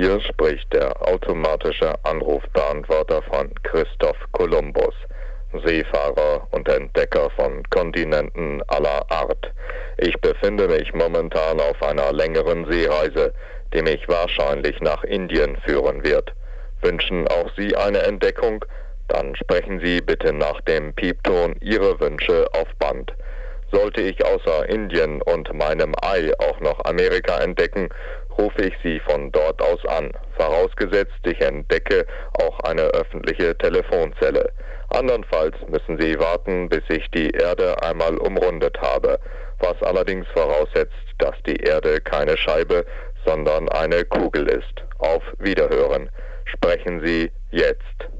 Hier spricht der automatische Anrufbeantworter von Christoph Kolumbus, Seefahrer und Entdecker von Kontinenten aller Art. Ich befinde mich momentan auf einer längeren Seereise, die mich wahrscheinlich nach Indien führen wird. Wünschen auch Sie eine Entdeckung? Dann sprechen Sie bitte nach dem Piepton Ihre Wünsche auf Band. Sollte ich außer Indien und meinem Ei auch noch Amerika entdecken, rufe ich Sie von dort aus an, vorausgesetzt ich entdecke auch eine öffentliche Telefonzelle. Andernfalls müssen Sie warten, bis ich die Erde einmal umrundet habe, was allerdings voraussetzt, dass die Erde keine Scheibe, sondern eine Kugel ist. Auf Wiederhören. Sprechen Sie jetzt.